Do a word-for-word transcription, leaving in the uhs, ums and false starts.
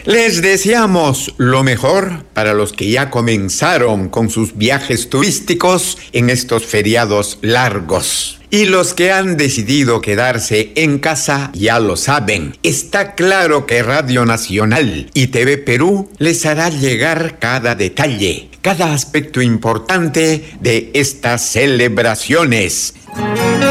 Les deseamos lo mejor para los que ya comenzaron con sus viajes turísticos en estos feriados largos. Y los que han decidido quedarse en casa ya lo saben. Está claro que Radio Nacional y T V Perú les hará llegar cada detalle, cada aspecto importante de estas celebraciones.